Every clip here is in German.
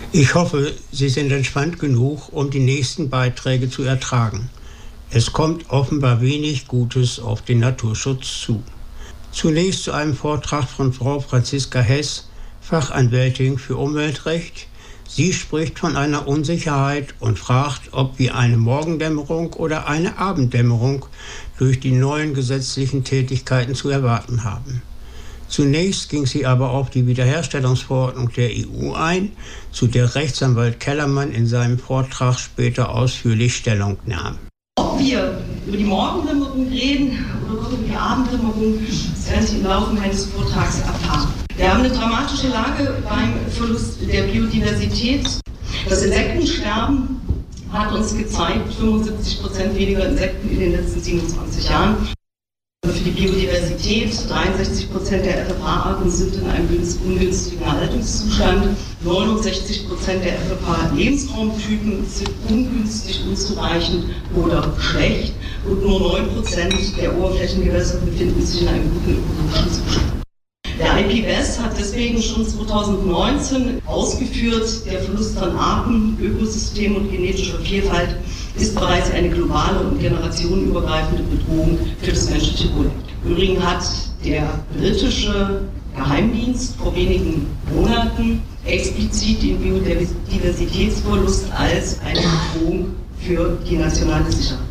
Ich hoffe, Sie sind entspannt genug, um die nächsten Beiträge zu ertragen. Es kommt offenbar wenig Gutes auf den Naturschutz zu. Zunächst zu einem Vortrag von Frau Franziska Hess, Fachanwältin für Umweltrecht. Sie spricht von einer Unsicherheit und fragt, ob wir eine Morgendämmerung oder eine Abenddämmerung durch die neuen gesetzlichen Tätigkeiten zu erwarten haben. Zunächst ging sie aber auf die Wiederherstellungsverordnung der EU ein, zu der Rechtsanwalt Kellermann in seinem Vortrag später ausführlich Stellung nahm. Ob wir über die Morgendämmerung reden oder über die Abenddämmerung, das werden Sie im Laufe meines Vortrags erfahren. Wir haben eine dramatische Lage beim Verlust der Biodiversität. Das Insektensterben hat uns gezeigt, 75% weniger Insekten in den letzten 27 Jahren. Für die Biodiversität, 63% der FFH-Arten sind in einem ungünstigen Erhaltungszustand, 69% der FFH-Lebensraumtypen sind ungünstig, unzureichend oder schlecht und nur 9% der Oberflächengewässer befinden sich in einem guten ökologischen Zustand. Der IPBES hat deswegen schon 2019 ausgeführt, der Verlust an Arten, Ökosystemen und genetischer Vielfalt ist bereits eine globale und generationenübergreifende Bedrohung für das menschliche Wohl. Übrigens hat der britische Geheimdienst vor wenigen Monaten explizit den Biodiversitätsverlust als eine Bedrohung für die nationale Sicherheit.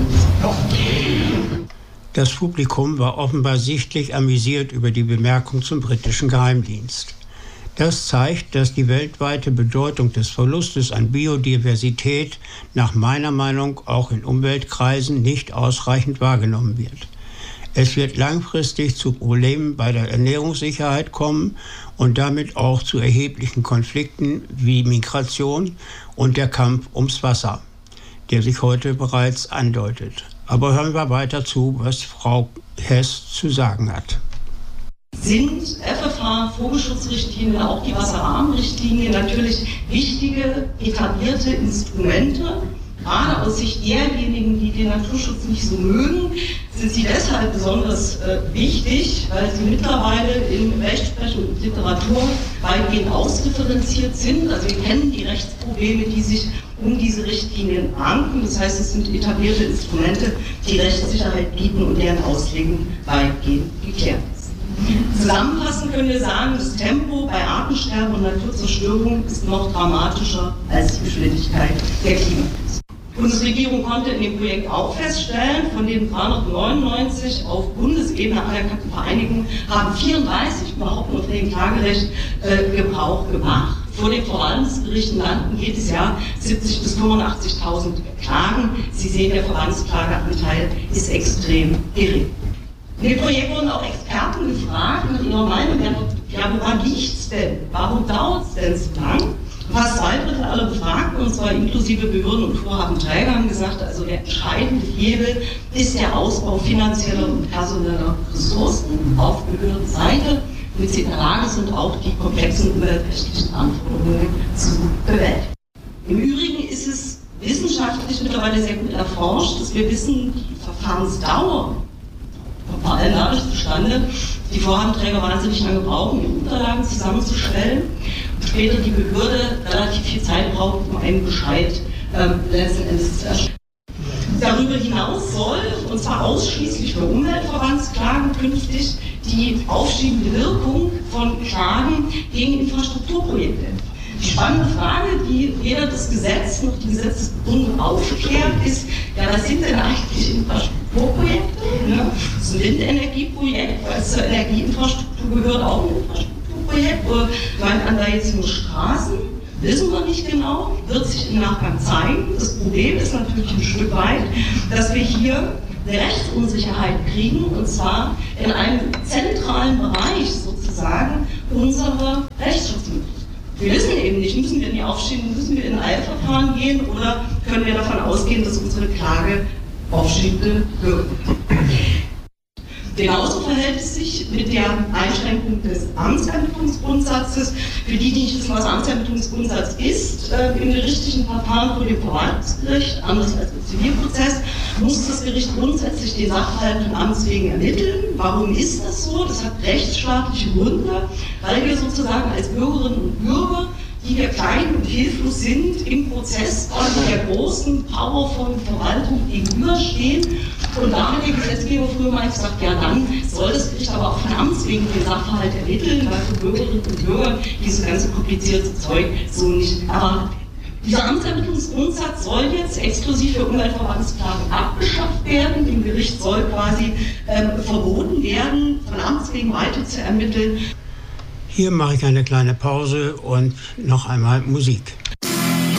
Das Publikum war offenbar sichtlich amüsiert über die Bemerkung zum britischen Geheimdienst. Das zeigt, dass die weltweite Bedeutung des Verlustes an Biodiversität nach meiner Meinung auch in Umweltkreisen nicht ausreichend wahrgenommen wird. Es wird langfristig zu Problemen bei der Ernährungssicherheit kommen und damit auch zu erheblichen Konflikten wie Migration und der Kampf ums Wasser, der sich heute bereits andeutet. Aber hören wir weiter zu, was Frau Hess zu sagen hat. Sind FFH-Vogelschutzrichtlinien, auch die Wasserrahmenrichtlinie, natürlich wichtige, etablierte Instrumente. Gerade aus Sicht derjenigen, die den Naturschutz nicht so mögen, sind sie deshalb besonders wichtig, weil sie mittlerweile in Rechtsprechung und Literatur weitgehend ausdifferenziert sind. Also wir kennen die Rechtsprobleme, die sich um diese Richtlinien ranken. Das heißt, es sind etablierte Instrumente, die Rechtssicherheit bieten und deren Auslegung weitgehend geklärt ist. Zusammenfassend können wir sagen, das Tempo bei Artensterben und Naturzerstörung ist noch dramatischer als die Geschwindigkeit der Klimakrise. Die Bundesregierung konnte in dem Projekt auch feststellen, von den 399 auf Bundesebene anerkannten Vereinigungen haben 34 überhaupt nur von dem Klagerecht Gebrauch gemacht. Vor den Verwaltungsgerichten landen jedes Jahr 70.000 bis 85.000 Klagen. Sie sehen, der Verbandsklageanteil ist extrem gering. In dem Projekt wurden auch Experten gefragt nach ihrer Meinung, ja, woran liegt es denn? Warum dauert es denn so lang? Fast 2/3 aller Befragten, und zwar inklusive Behörden und Vorhabenträger, haben gesagt, also der entscheidende Hebel ist der Ausbau finanzieller und personeller Ressourcen auf Behördenseite, damit sie in der Lage sind, auch die komplexen umweltrechtlichen Anforderungen zu bewältigen. Im Übrigen ist es wissenschaftlich mittlerweile sehr gut erforscht, dass wir wissen, die Verfahrensdauer vor allem dadurch zustande, die Vorhabenträger wahnsinnig lange brauchen, ihre Unterlagen zusammenzustellen und später die Behörde relativ viel Zeit braucht, um einen Bescheid letzten Endes zu erstellen. Darüber hinaus soll, und zwar ausschließlich für Umweltverbandsklagen, künftig die aufschiebende Wirkung von Klagen gegen Infrastrukturprojekte. Die spannende Frage, die weder das Gesetz noch die Gesetzesgründung aufklärt, ist, ja, was sind denn eigentlich Infrastrukturprojekte? Ne? Das ist ein Windenergieprojekt, weil es zur Energieinfrastruktur gehört, auch ein Infrastrukturprojekt. Oder meint man da jetzt nur Straßen? Wissen wir nicht genau, wird sich im Nachgang zeigen. Das Problem ist natürlich ein Stück weit, dass wir hier eine Rechtsunsicherheit kriegen, und zwar in einem zentralen Bereich sozusagen unserer Rechtsschutzmöglichkeiten. Wir wissen eben nicht, müssen wir in die Aufschiebung, müssen wir in ein Eilverfahren gehen oder können wir davon ausgehen, dass unsere Klage aufschiebende wird. Genauso verhält es sich mit der Einschränkung des Amtsermittlungsgrundsatzes. Für die nicht wissen, was Amtsermittlungsgrundsatz ist, im gerichtlichen Verfahren vor dem Verwaltungsgericht, anders als im Zivilprozess, muss das Gericht grundsätzlich den Sachverhalt von Amts wegen ermitteln. Warum ist das so? Das hat rechtsstaatliche Gründe, weil wir sozusagen als Bürgerinnen und Bürger die wir klein und hilflos sind im Prozess und der großen, powervollen Verwaltung gegenüberstehen. Und da hat der Gesetzgeber früher mal gesagt, ja, dann soll das Gericht aber auch von Amts wegen den Sachverhalt ermitteln, weil für Bürgerinnen und Bürger dieses ganze komplizierte Zeug so nicht erwartet wird. Dieser Amtsermittlungsgrundsatz soll jetzt exklusiv für Umweltverwaltungsklagen abgeschafft werden. Dem Gericht soll quasi verboten werden, von Amts wegen weiter zu ermitteln. Hier mache ich eine kleine Pause und noch einmal Musik.